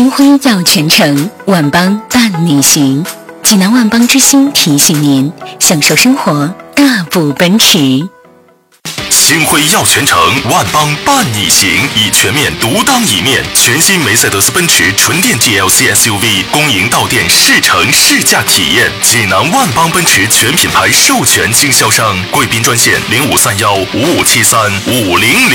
金辉耀全城，万邦伴你行。济南万邦之星提醒您，享受生活，大步奔驰。 星辉耀全城，万邦伴你行，以全面独当一面。全新梅赛德斯奔驰纯电 GLC SUV 公营到店试乘试驾体验。济南万邦奔驰全品牌授权经销商，贵宾专线053155735000。